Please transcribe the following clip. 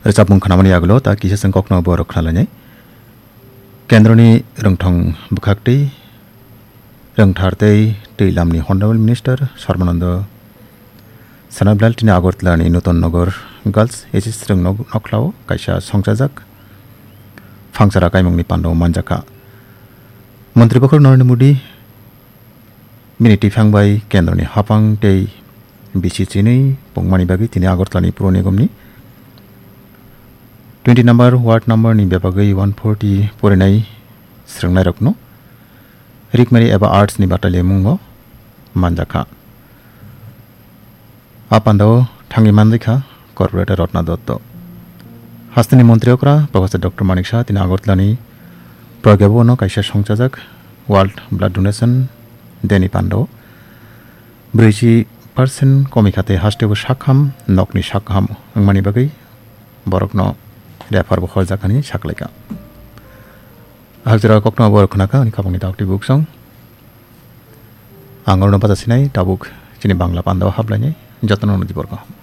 Recapung khanamani aglo ta kisa sengkokno borok khnalanya Kendroni rengthong bukhakti rengthartei teilamni Honorable Minister Sarmanando Sanablal tini Agartalani Nuton Nagar Girls HS reng noklao kaisa songjajak fangsara kaimungni pando manjaka Mantri Bakhor Narendra Modi miniti phangbai Kendroni hapang tei bisi chini pongmani bagi tini Agartalani Puro Nigomni 20 number ward number ni bebagai 140 porenai srengnai rokno rikmari eba arts ni batale mungo manjaka apando thangi mandikha corporator Rotna Dotto hastini mantri okra Professor Dr. Manik Shah tini Agartalani progebono kaisa songjajak world blood donation deni pando 40% komikhate hastebo sakham nokni sakham angmani bagai borokno Refer Bukhol Zakani Shakleka Hajra Kokno Borknaka and Kapani Doctor Book Song Angorno Patasinai, Tabuk, Chini Bangla Pando Hablane, Jatano Diborgo.